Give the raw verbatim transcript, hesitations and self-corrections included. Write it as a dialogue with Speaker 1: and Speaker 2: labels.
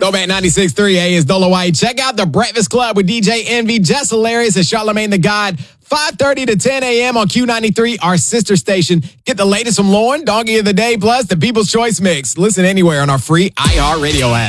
Speaker 1: Throwback ninety-six point three A is Dolo White. Check out The Breakfast Club with D J Envy, Jess Hilarious, and Charlamagne the God. five thirty to ten a.m. on Q ninety-three, our sister station. Get the latest from Lauren, Doggy of the Day, plus the People's Choice Mix. Listen anywhere on our free iHeartRadio app.